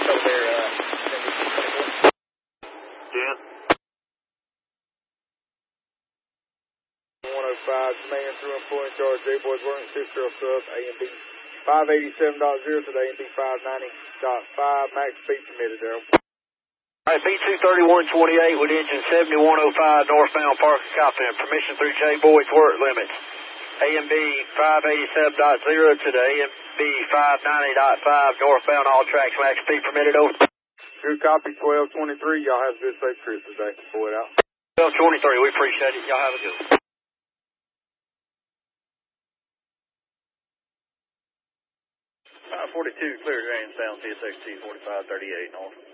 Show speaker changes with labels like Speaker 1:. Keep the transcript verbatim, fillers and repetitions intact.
Speaker 1: over there, uh,
Speaker 2: ten.
Speaker 1: one oh five, man, through and four in charge, J-Boys working six zero sub, A and B five eighty-seven point zero to the A and B five ninety point five, max speed permitted there.
Speaker 2: Alright, B two thirty-one twenty-eight with engine seventy-one oh five northbound, parking confident. Permission through J-Boys work limits. A and B five eighty-seven point zero to the A and B five ninety point five northbound, all tracks, max speed permitted, over.
Speaker 1: Good copy, twelve twenty-three, y'all have a good safe trip today. Pull it out.
Speaker 2: twelve twenty-three, we appreciate it. Y'all have a good one.
Speaker 1: five forty-two, clear drain, sound C S X T forty-five thirty-eight north.